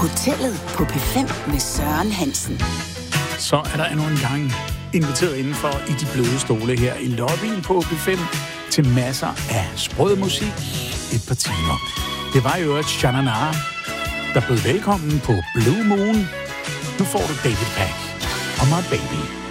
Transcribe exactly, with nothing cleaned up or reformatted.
Hotellet på P fem med Søren Hansen. Så er der endnu en gang inviteret indenfor i de bløde stole her i lobbyen på P fem til masser af sprød musik et par timer. Det var jo et Sha-na-na, der bød velkommen på Blue Moon. Nu får du David Pack og My Baby.